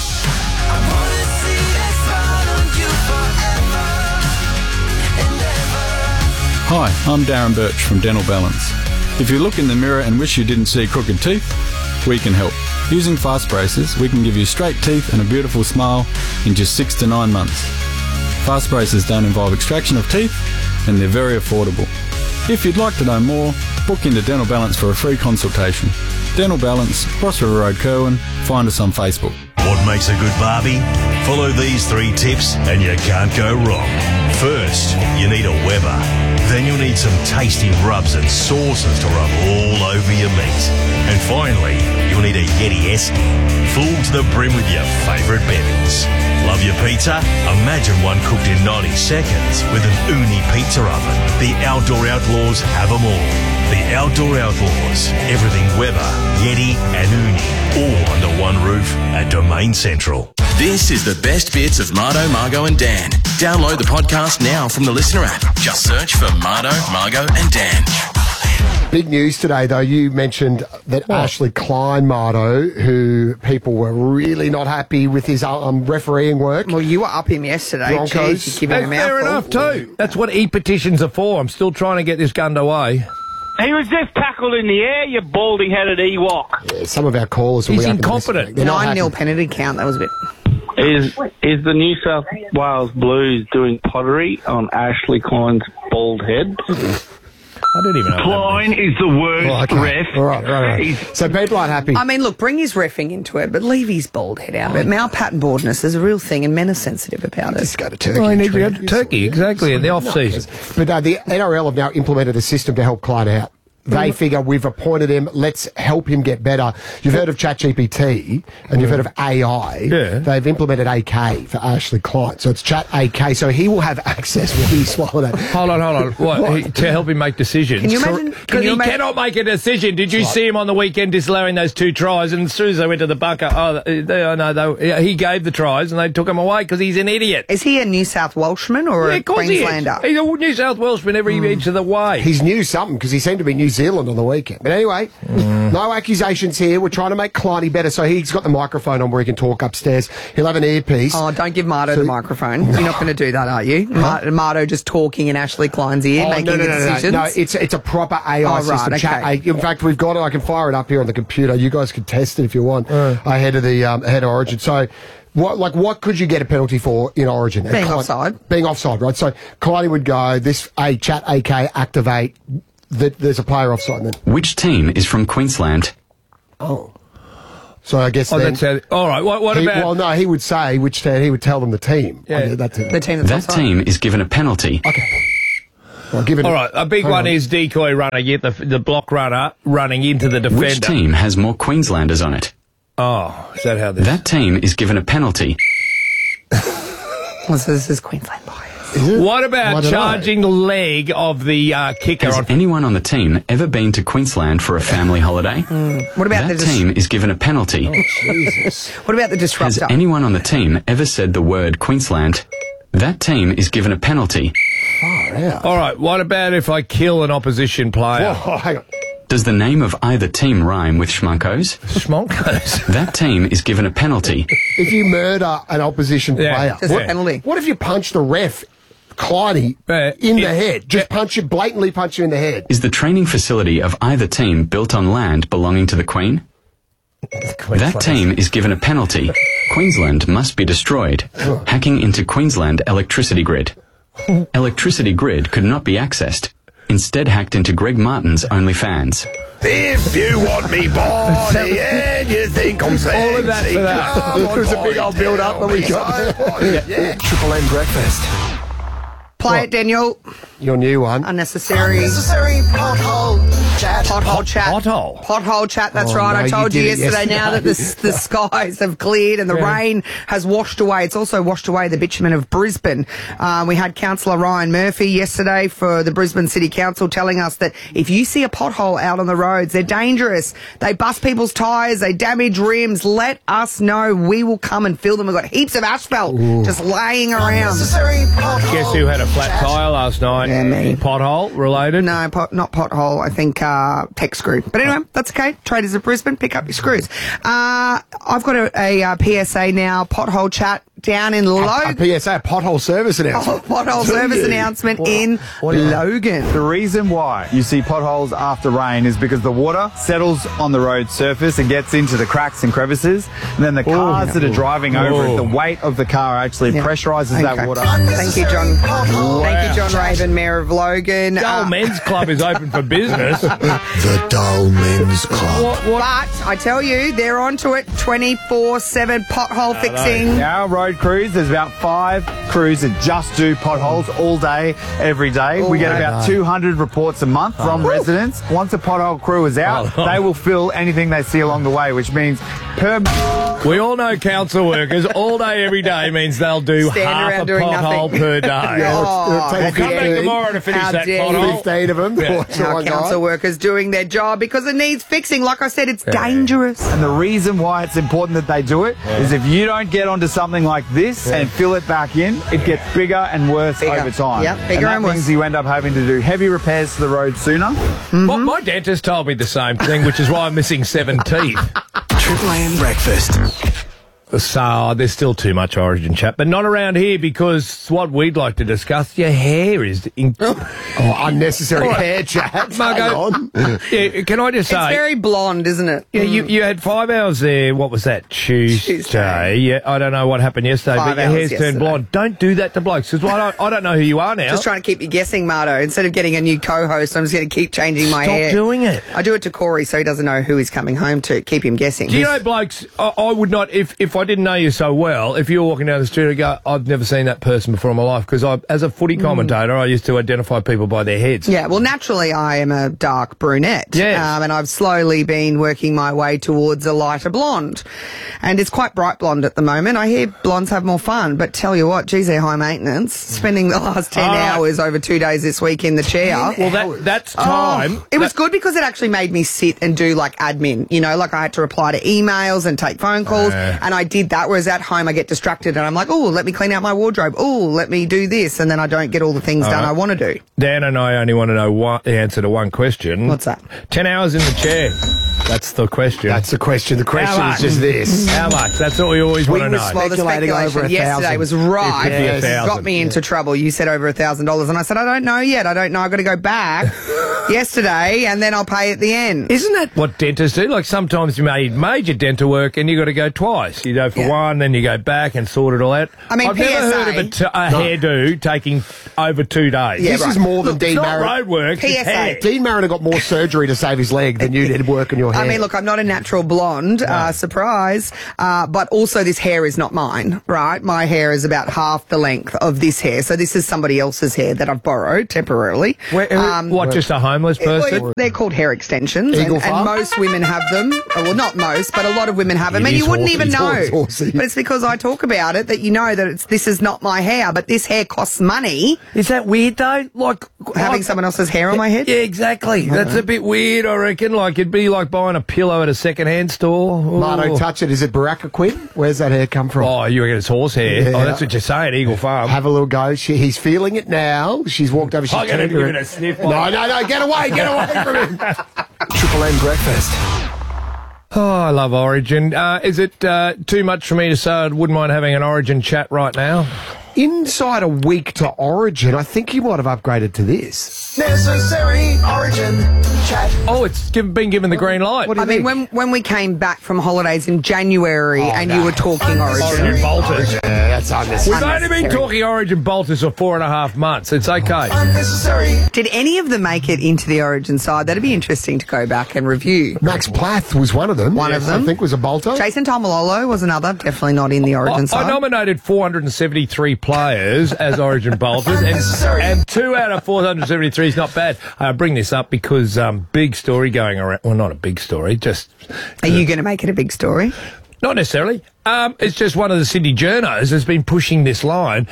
Hi, I'm Darren Birch from Dental Balance. If you look in the mirror and wish you didn't see crooked teeth, we can help. Using Fast Braces, we can give you straight teeth and a beautiful smile in just 6 to 9 months. Fast Braces don't involve extraction of teeth and they're very affordable. If you'd like to know more, book into Dental Balance for a free consultation. Dental Balance, Cross River Road, Kerwin. Find us on Facebook. What makes a good barbie? Follow these 3 tips and you can't go wrong. First, you need a Weber. Then you'll need some tasty rubs and sauces to rub all over your meat. And finally, you'll need a Yeti Esky, full to the brim with your favourite bevies. Love your pizza? Imagine one cooked in 90 seconds with an Uni pizza oven. The Outdoor Outlaws have them all. The Outdoor Outlaws. Everything Weber, Yeti and Uni. All under one roof at Domain Central. This is the best bits of Mardo, Margo and Dan. Download the podcast now from the Listener app. Just search for Mardo, Margo and Dan. Big news today, though. You mentioned that Ashley Klein, Mardo, who people were really not happy with his refereeing work. Well, you were up him yesterday. Broncos. Jeez, you're giving him Fair enough, too. That's what e-petitions are for. I'm still trying to get this gunned away. He was just tackled in the air, you balding-headed Ewok. Yeah, some of our callers will He's be up incompetent. 9-0 penalty count. That was a bit... Is the New South Wales Blues doing pottery on Ashley Klein's bald head? I didn't even know. Klein is the worst ref. All right. So people aren't happy. I mean, look, bring his reffing into it, but leave his bald head out of it. Mouth-pattern baldness is a real thing, and men are sensitive about it. Just go to Turkey. Oh, you need to go to Turkey, exactly, in the off-season. But the NRL have now implemented a system to help Klein out. They figure we've appointed him, let's help him get better. You've heard of ChatGPT and you've heard of AI. Yeah. They've implemented AK for Ashley Klein. So it's Chat AK. So he will have access when he swallows that. Hold on. What? To help him make decisions? Can you imagine? Because he cannot make a decision. Did you see him on the weekend disallowing those 2 tries? And as soon as they went to the bunker, he gave the tries and they took him away because he's an idiot. Is he a New South Welshman or a Queenslander? He's a New South Welshman every inch of the way. He's new something because he seemed to be New Zealand on the weekend. But anyway, no accusations here. We're trying to make Kleiny better. So he's got the microphone on where he can talk upstairs. He'll have an earpiece. Oh, don't give Mardo the microphone. You're not going to do that, are you? Mardo just talking in Ashley Klein's ear, making the decisions? No, it's a proper AI system. Right, okay. In fact, we've got it. I can fire it up here on the computer. You guys can test it if you want ahead of Origin. So what could you get a penalty for in Origin? Being offside. Being offside, right? So Kleiny would go, Chat AK activate, that there's a player offside then. Which team is from Queensland? Oh. So I guess Oh, then... that's all right. What about... Well, no, he would say which team. He would tell them the team. Yeah. That team. The team that's That offside. team is given a penalty. Okay. Well, give it All right, a big one is decoy runner, yet the block runner running into the defender. Which team has more Queenslanders on it? Oh, is that how this... That team is given a penalty. Well, so this is Queensland bias. What about charging the leg of the kicker? Has anyone on the team ever been to Queensland for a family holiday? What about that the team is given a penalty. Jesus. What about the disruptor? Has anyone on the team ever said the word Queensland? That team is given a penalty. Far out. All right, what about if I kill an opposition player? Whoa, hang on. Does the name of either team rhyme with schmunkos? Schmunkos? That team is given a penalty. If you murder an opposition player, Just a penalty. what if you punch the ref, Clyde, in the head? Just blatantly punch you in the head. Is the training facility of either team built on land belonging to the Queen? That team is given a penalty. Queensland must be destroyed. Hacking into Queensland electricity grid. Electricity grid could not be accessed. Instead hacked into Greg Martin's OnlyFans. If you want me body and you think I'm sexy, All of that for that. There was a big old build-up when we got there. Triple M breakfast. Play it, Daniel. Your new one. Unnecessary. Unnecessary pothole chat. Pothole chat. Pothole? Pothole chat, that's Oh, right. no, I you told you did it yesterday now that the skies have cleared and the rain has washed away. It's also washed away the bitumen of Brisbane. We had Councillor Ryan Murphy yesterday for the Brisbane City Council telling us that if you see a pothole out on the roads, they're dangerous. They bust people's tyres, they damage rims. Let us know. We will come and fill them. We've got heaps of asphalt just laying around. Guess who had a flat tyre last night? Yeah, me. Pothole related? No, not pothole. I think tech screw. But anyway, that's okay. Traders of Brisbane, pick up your screws. I've got a PSA now. Pothole chat down in Logan. A PSA, pothole service announcement. Pothole service announcement in Logan. The reason why you see potholes after rain is because the water settles on the road surface and gets into the cracks and crevices. And then the cars that are driving over it, the weight of the car actually pressurizes that water. Thank you, John. Thank you, John Raven, Mayor of Logan. Dull Men's Club is open for business. The Dull Men's Club. But I tell you, they're onto it 24/7 pothole fixing. Our road crews, there's about 5 crews that just do potholes all day, every day. We get about 200 reports a month from residents. Once a pothole crew is out, they will fill anything they see along the way, which means per... We all know council workers all day, every day means they'll do half a pothole per day. We'll come back tomorrow to finish that pothole. 15 of them. Our council workers doing their job because it needs fixing. Like I said, it's dangerous. And the reason why it's important that they do it is if you don't get onto something like this and fill it back in, it gets bigger and worse over time. Yep, bigger and that worse. means you end up having to do heavy repairs to the road sooner. My dentist told me the same thing, which is why I'm missing 7 teeth. Triple M breakfast. So there's still too much Origin chat, but not around here because what we'd like to discuss, your hair is... unnecessary hair chat. Margo, yeah, can I just say... It's very blonde, isn't it? Yeah, you had 5 hours there. What was that? Tuesday. Yeah, I don't know what happened yesterday, 5 but your hair's hours turned blonde. Don't do that to blokes because I don't know who you are now. Just trying to keep you guessing, Marto. Instead of getting a new co-host, I'm just going to keep changing my hair. Stop doing it. I do it to Corey so he doesn't know who he's coming home to. Keep him guessing. Do you know, blokes, I would not, if I didn't know you so well, if you were walking down the street and go, I've never seen that person before in my life, because as a footy commentator, I used to identify people by their heads. Yeah, well, naturally, I am a dark brunette. Yes. And I've slowly been working my way towards a lighter blonde. And it's quite bright blonde at the moment. I hear blondes have more fun, but tell you what, geez, they're high maintenance. Spending the last 10 hours over 2 days this week in the chair. Well, that's time. It was good because it actually made me sit and do, like, admin. You know, like I had to reply to emails and take phone calls, and I did that, whereas at home I get distracted and I'm like, oh, let me clean out my wardrobe. Oh, let me do this, and then I don't get all the things done I want to do. Dan and I only want to know the answer to one question. What's that? 10 hours in the chair. That's the question. That's the question. The question How is just this. How much? That's what we always want to know. Well, the speculation yesterday was right. It Got me into trouble. You said over $1,000, and I said I don't know yet. I don't know. I've got to go back yesterday, and then I'll pay at the end. Isn't that what dentists do? Like sometimes you made major dental work, and you got to go twice. You go for one, then you go back and sort it all out. I mean, I've never heard of a hairdo taking over 2 days. Yeah, this is more than Dean It's Mariner. not road work. It's hair. Dean Mariner got more surgery to save his leg than you did work on your hair. I mean, look, I'm not a natural blonde, surprise, but also this hair is not mine, right? My hair is about half the length of this hair, so this is somebody else's hair that I've borrowed temporarily. What, just a homeless person? They're called hair extensions, Eagle and Farm? most women have them. Well, not most, but a lot of women have them, It and is you wouldn't horsey. even know. It's horsey. But it's because I talk about it that you know that this is not my hair, but this hair costs money. Is that weird though? Like Having someone else's hair on my head? Yeah, exactly. That's a bit weird, I reckon. Like it'd be like buying a pillow at a second-hand store. Mardo, touch it. Is it Baraka Quinn? Where's that hair come from? Oh, you reckon it's horse hair? Yeah. Oh, that's what you're saying, Eagle Farm. Have a little go. He's feeling it now. She's walked over. She's I'm going to turned give her- it a sniff. No, get away from him. Triple M breakfast. Oh, I love Origin. Is it too much for me to say I wouldn't mind having an Origin chat right now? Inside a week to Origin, I think you might have upgraded to this. Necessary Origin chat. Oh, it's been given the green light. I mean, when we came back from holidays in January and you were talking Origin. Bolters. Yeah, that's unnecessary. We've only been talking Origin Bolters for 4.5 months. It's okay. Unnecessary. Did any of them make it into the Origin side? That'd be interesting to go back and review. Max Plath was one of them. One of them. I think was a bolter. Jason Tomalolo was another, definitely not in the Origin I side. nominated 473 players as Origin Bolters, and 2 out of 473 is not bad. I bring this up because big story going around. Well, not a big story, just... Are you going to make it a big story? Not necessarily. It's just one of the Sydney journos has been pushing this line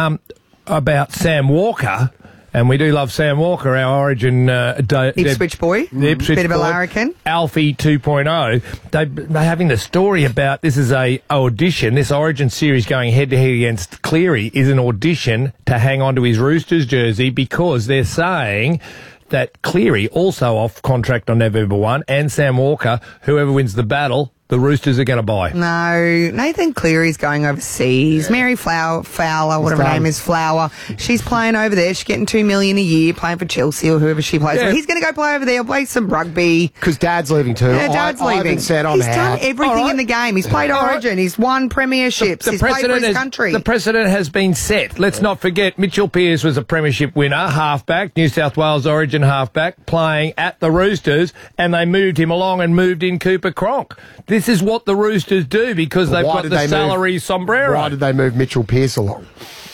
about Sam Walker. And we do love Sam Walker, our Origin... Ipswich boy. Ipswich Bit of a boy. larrikin. Alfie 2.0. They're having the story about this is a audition. This Origin series going head-to-head against Cleary is an audition to hang on to his Roosters jersey because they're saying that Cleary, also off contract on November 1, and Sam Walker, whoever wins the battle, the Roosters are going to buy. No, Nathan Cleary's going overseas. Mary Fowler, whatever her name is, Flower. She's playing over there. She's getting $2 million a year, playing for Chelsea or whoever she plays for. He's going to go play over there, play some rugby. Because Dad's leaving too. Yeah, Dad's leaving. Ivan said I'm He's out. done everything in the game. He's played Origin. He's won premierships. He's played for his country. The precedent has been set. Let's not forget, Mitchell Pearce was a premiership winner, halfback, New South Wales Origin halfback, playing at the Roosters, and they moved him along and moved in Cooper Cronk. This is what the Roosters do because they've got the salary sombrero. Why did they move Mitchell Pearce along?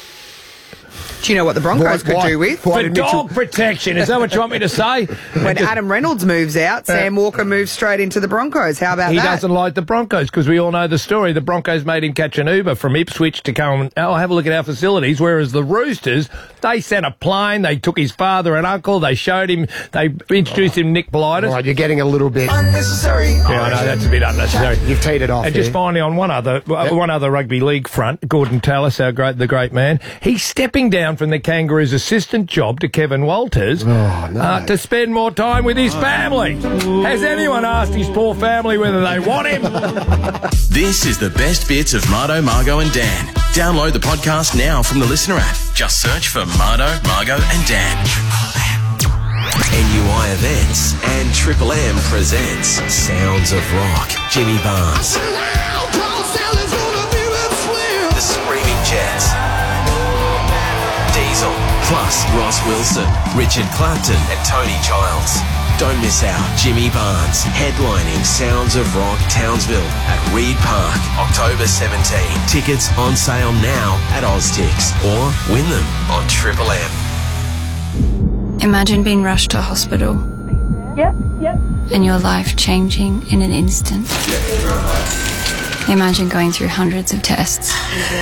Do you know what the Broncos could do with? For dog protection, is that what you want me to say? When Adam Reynolds moves out, Sam Walker moves straight into the Broncos. How about He that? doesn't like the Broncos because we all know the story. The Broncos made him catch an Uber from Ipswich to come and have a look at our facilities, whereas the Roosters, they sent a plane, they took his father and uncle, they showed him, they introduced him Nick Politis. Right, you're getting a little bit unnecessary. Yeah, I know, that's a bit unnecessary. You've teed it off. And just finally on one other rugby league front, Gordon Tallis, the great man, he's stepping down from the Kangaroos' assistant job to Kevin Walters to spend more time with his family. Has anyone asked his poor family whether they want him? This is the best bits of Mardo, Margo and Dan. Download the podcast now from the Listener app. Just search for Mardo, Margo and Dan. NUI Events and Triple M presents Sounds of Rock. Jimmy Barnes, The Screaming Jets, Diesel, plus Ross Wilson, Richard Clapton and Tony Childs. Don't miss out. Jimmy Barnes headlining Sounds of Rock Townsville at Reed Park, October 17. Tickets on sale now at Oztix or win them on Triple M. Imagine being rushed to hospital. Yep. And your life changing in an instant. Imagine going through hundreds of tests.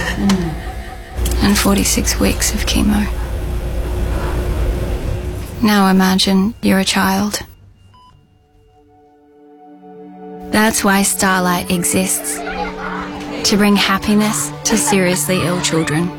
And 46 weeks of chemo. Now imagine you're a child. That's why Starlight exists. To bring happiness to seriously ill children.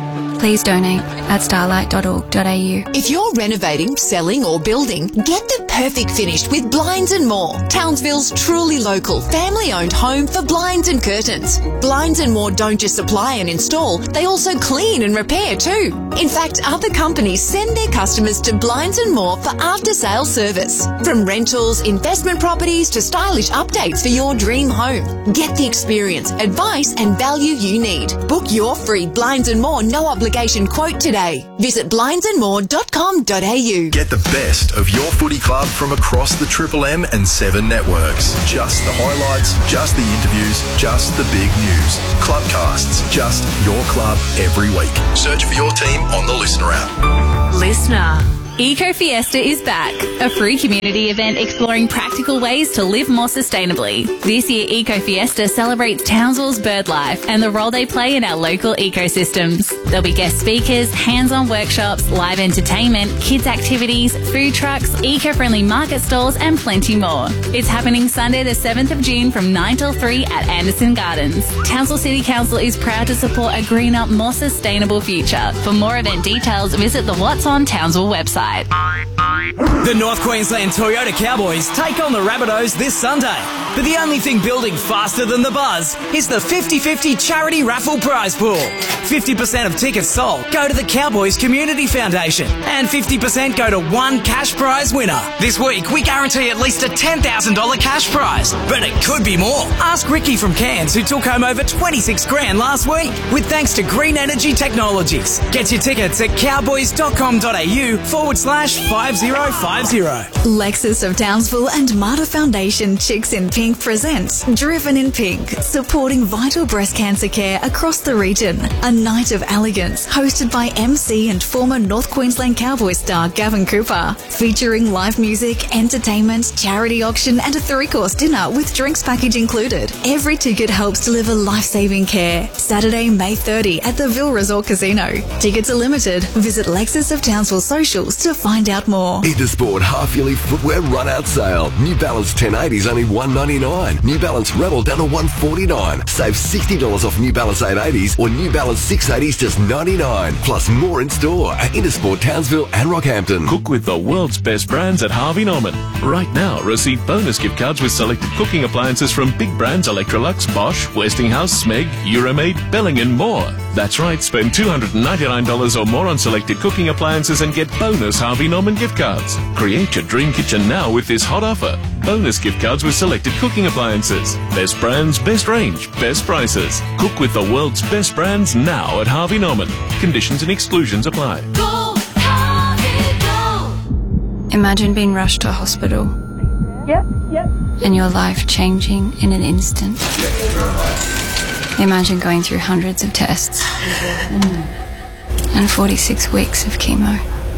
Please donate at starlight.org.au. If you're renovating, selling or building, get the perfect finish with Blinds and More, Townsville's truly local, family-owned home for blinds and curtains. Blinds and More don't just supply and install, they also clean and repair too. In fact, other companies send their customers to Blinds and More for after-sale service. From rentals, investment properties to stylish updates for your dream home. Get the experience, advice and value you need. Book your free Blinds and More no-obligation quote today. Visit blindsandmore.com.au. Get the best of your footy club from across the Triple M and 7 networks. Just the highlights, just the interviews, just the big news. Clubcasts, just your club every week. Search for your team on the Listener app. Listener. Eco Fiesta is back, a free community event exploring practical ways to live more sustainably. This year, Eco Fiesta celebrates Townsville's bird life and the role they play in our local ecosystems. There'll be guest speakers, hands-on workshops, live entertainment, kids' activities, food trucks, eco-friendly market stalls and plenty more. It's happening Sunday the 7th of June from 9 till 3 at Anderson Gardens. Townsville City Council is proud to support a greener, more sustainable future. For more event details, visit the What's on Townsville website. The North Queensland Toyota Cowboys take on the Rabbitohs this Sunday. But the only thing building faster than the buzz is the 50-50 charity raffle prize pool. 50% of tickets sold go to the Cowboys Community Foundation and 50% go to one cash prize winner. This week, we guarantee at least a $10,000 cash prize, but it could be more. Ask Ricky from Cairns, who took home over 26 grand last week with thanks to Green Energy Technologies. Get your tickets at cowboys.com.au/5050. Lexus of Townsville and Marta Foundation Chicks in Pink presents Driven in Pink, supporting vital breast cancer care across the region. A night of elegance hosted by MC and former North Queensland Cowboy star Gavin Cooper, featuring live music, entertainment, charity auction and a 3-course dinner with drinks package included. Every ticket helps deliver life-saving care. Saturday, May 30 at the Ville Resort Casino. Tickets are limited. Visit Lexus of Townsville socials to find out more. Intersport half-yearly footwear run-out sale. New Balance 1080s only $199. New Balance Rebel down to $149. Save $60 off New Balance 880s or New Balance 680s just $99. Plus more in store at Intersport Townsville and Rockhampton. Cook with the world's best brands at Harvey Norman. Right now, receive bonus gift cards with selected cooking appliances from big brands Electrolux, Bosch, Westinghouse, Smeg, Euromaid, Belling and more. That's right, spend $299 or more on selected cooking appliances and get bonus Harvey Norman gift cards. Create your dream kitchen now with this hot offer. Bonus gift cards with selected cooking appliances. Best brands, best range, best prices. Cook with the world's best brands now at Harvey Norman. Conditions and exclusions apply. Go, Harvey, go! Imagine being rushed to hospital Yep. and your life changing in an instant. Imagine going through hundreds of tests and 46 weeks of chemo.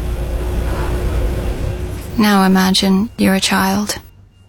Now imagine you're a child.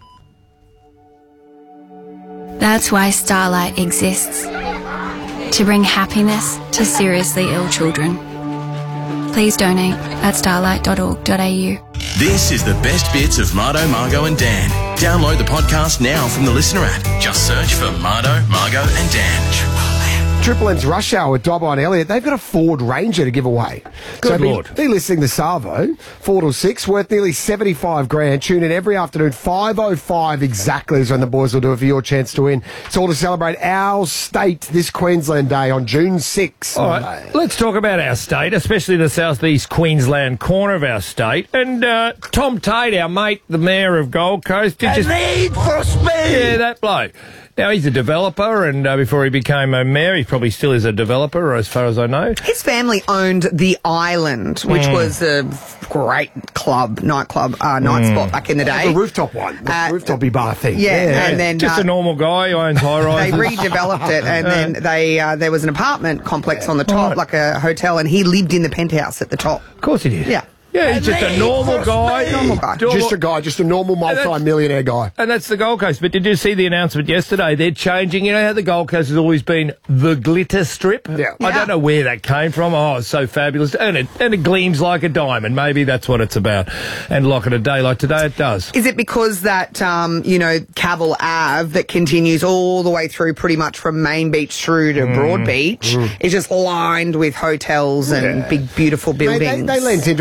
That's why Starlight exists. To bring happiness to seriously ill children. Please donate at starlight.org.au. This is the best bits of Mardo, Margo and Dan. Download the podcast now from the Listener app. Just search for Mardo, Margo and Dan. Triple M's Rush Hour with Dobbo and Elliot. They've got a Ford Ranger to give away. Good Lord. Be listening to Savo, 4 till 6, worth nearly 75 grand. Tune in every afternoon, 5:05 exactly is when the boys will do it for your chance to win. It's all to celebrate our state this Queensland Day on June 6th. All right, let's talk about our state, especially the southeast Queensland corner of our state. And Tom Tate, our mate, the mayor of Gold Coast, did just Need for Speed. Yeah, that bloke. Now, he's a developer, and before he became a mayor, he probably still is a developer, as far as I know. His family owned The Island, which was a great nightclub, night spot back in the day. The rooftop one, the rooftopy bar thing. Yeah, and then just a normal guy who owns high-rises. They redeveloped it, and then there was an apartment complex on the top, like a hotel, and he lived in the penthouse at the top. Of course he did. Yeah. Yeah, he's just a normal guy. Just a normal multi-millionaire guy. And that's the Gold Coast. But did you see the announcement yesterday? They're changing. You know how the Gold Coast has always been the glitter strip? Yeah. I don't know where that came from. Oh, it's so fabulous. And it gleams like a diamond. Maybe that's what it's about. And like on a day like today, it does. Is it because that, Cavill Ave that continues all the way through pretty much from Main Beach through to Broad Beach is just lined with hotels and big, beautiful buildings? They lent into it. They had the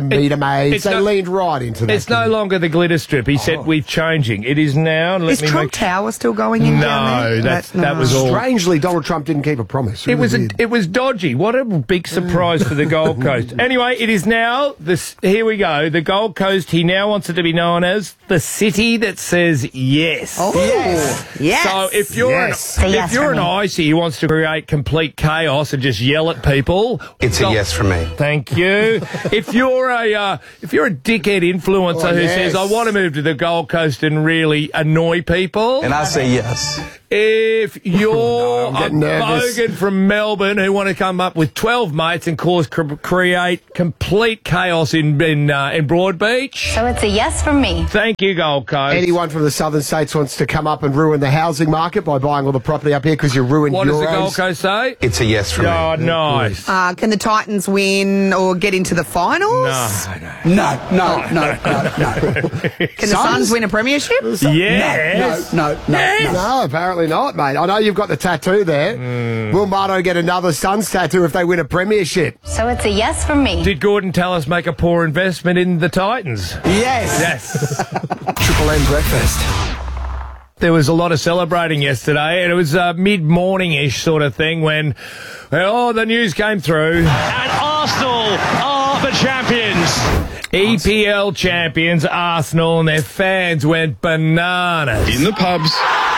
meter maids. They leaned right into that. It's no longer the glitter strip. He said we're changing. It is now. Is Trump Tower still going in down there? No, that was all. Strangely, Donald Trump didn't keep a promise. It was dodgy. What a big surprise for the Gold Coast. Anyway, it is now here we go. The Gold Coast. He now wants it to be known as the city that says yes. Oh, yes. So if you're an icy who wants to create complete chaos and just yell at people, it's a yes from me. Thank you. If you're a dickhead influencer who says I want to move to the Gold Coast and really annoy people, and I say yes. If you're a bogan from Melbourne who want to come up with 12 mates and create complete chaos in Broadbeach. So it's a yes from me. Thank you, Gold Coast. Anyone from the southern states wants to come up and ruin the housing market by buying all the property up here because you ruined What yours. does the Gold Coast say? It's a yes from me. Oh, nice. Can the Titans win or get into the finals? No. Can the Suns win a premiership? Yes. No, apparently not, mate. I know you've got the tattoo there. Will Marto get another Suns tattoo if they win a premiership? So it's a yes from me. Did Gordon Tallis make a poor investment in the Titans? Yes. Triple M breakfast. There was a lot of celebrating yesterday, and it was mid-morning-ish sort of thing when, the news came through. And Arsenal are the champions. EPL champions, Arsenal, and their fans went bananas. In the pubs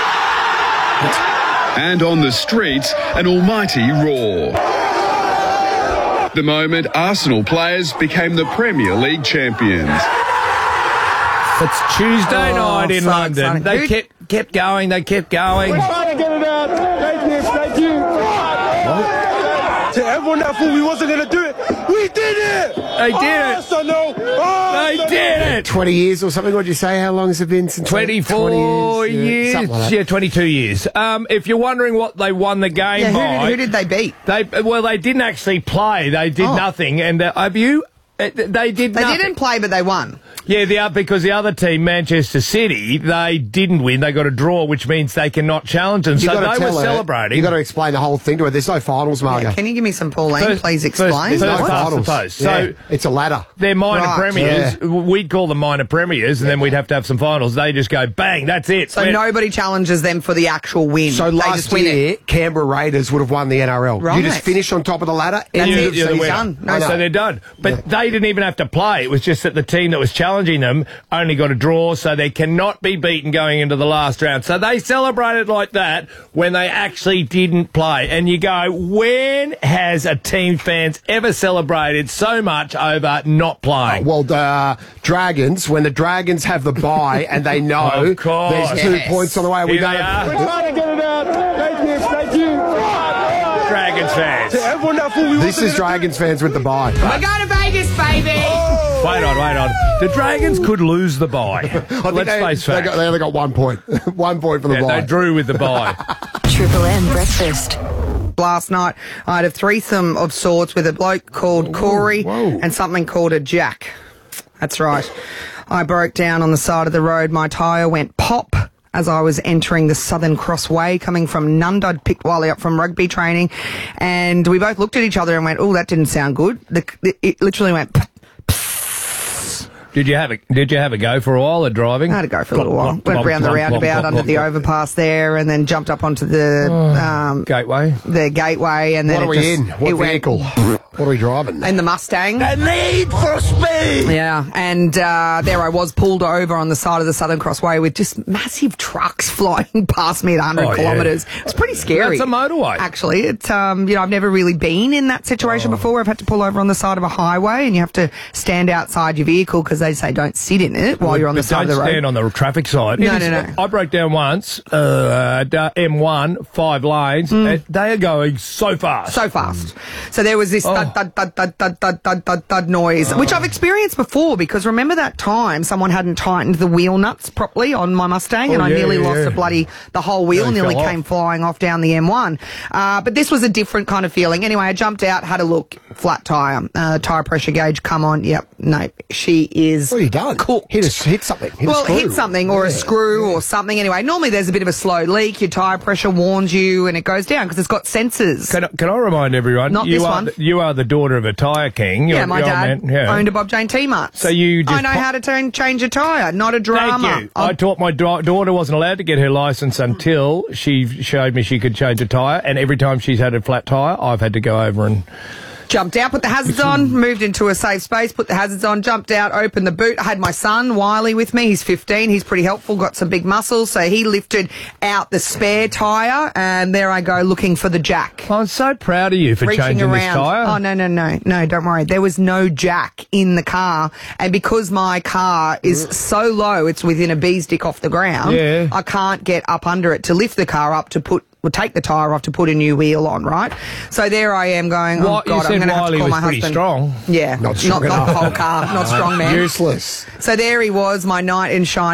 and on the streets, an almighty roar. The moment Arsenal players became the Premier League champions. It's Tuesday night in London. They kept going. They kept going. We're trying to get it out. Thank you. To everyone that thought we wasn't going to do it, we did it! They did it! They did it! 20 years or something, what did you say? How long has it been since? 24 years. Something like that. Yeah, 22 years. If you're wondering what they won the game by... Who did they beat? They didn't actually play. They did nothing. And have you... They did nothing. They didn't play, but they won. Yeah, because the other team, Manchester City, they didn't win. They got a draw, which means they cannot challenge them. So they were celebrating. You've got to explain the whole thing to her. There's no finals, Margo. Yeah, can you give me some Pauline? Please explain. There's no finals. So it's a ladder. They're minor premiers. Yeah. We'd call them minor premiers, and then we'd have to have some finals. They just go, bang, that's it. So nobody challenges them for the actual win. So last year, Canberra Raiders would have won the NRL. Right. You just finish on top of the ladder. That's it. You're the winner. Done. So they're done. But they didn't even have to play. It was just that the team that was challenging them only got a draw, so they cannot be beaten going into the last round. So they celebrated like that when they actually didn't play. And you go, when has a team fans ever celebrated so much over not playing? Well, the Dragons, when the Dragons have the bye and they know there's 2 points on the way, we go. We're trying to get it out. Thank you. Dragons fans. This is Dragons fans with the bye. We're going to Vegas, baby. Wait on. The Dragons could lose the bye. Let's face facts. They only got 1 point. 1 point for the bye. They drew with the bye. Triple M breakfast. Last night, I had a threesome of sorts with a bloke called Corey and something called a Jack. That's right. I broke down on the side of the road. My tyre went pop as I was entering the Southern Cross Way coming from Nunda. I'd picked Wally up from rugby training, and we both looked at each other and went, oh, that didn't sound good. It literally went... Did you have a go for a while at driving? I had a go for a little while. Went round the roundabout under the overpass there, and then jumped up onto the gateway. The gateway, and then what are we in? What vehicle? What are we driving? In the Mustang. The Need for Speed. Yeah, and there I was pulled over on the side of the Southern Crossway with just massive trucks flying past me at 100 kilometres. Yeah. It's pretty scary. That's a motorway. Actually, it's I've never really been in that situation before. I've had to pull over on the side of a highway, and you have to stand outside your vehicle because they say don't sit in it while you're on the side of the road. Don't stand on the traffic side. No. I broke down once, M1, 5 lanes. They are going so fast. So there was this thud noise, which I've experienced before, because remember that time someone hadn't tightened the wheel nuts properly on my Mustang, and I nearly lost the whole wheel, nearly came flying off down the M1. But this was a different kind of feeling. Anyway, I jumped out, had a look, flat tyre, tyre pressure gauge, come on, yep, no, she is... What have you done? Cooked. Hit something. Hit something or a screw or something. Anyway, normally there's a bit of a slow leak. Your tyre pressure warns you and it goes down because it's got sensors. Can I remind everyone? Not this one. You are the daughter of a tyre king. Yeah, my dad owned a Bob Jane T-Mart. So you just I know how to change a tyre, not a drama. Thank you. I taught my daughter wasn't allowed to get her licence until she showed me she could change a tyre, and every time she's had a flat tyre, I've had to go over and... Jumped out, put the hazards on, moved into a safe space, put the hazards on, jumped out, opened the boot. I had my son, Wiley, with me. He's 15. He's pretty helpful, got some big muscles. So he lifted out the spare tyre, and there I go looking for the jack. I'm so proud of you for changing this tyre. Oh, no, don't worry. There was no jack in the car. And because my car is so low, it's within a bee's dick off the ground, I can't get up under it to lift the car up to take the tyre off to put a new wheel on, right? So there I am going, oh, God, I'm going to have to call my husband. Strong. Yeah. Not strong not the whole car. Not strong, man. Useless. So there he was, my knight in shining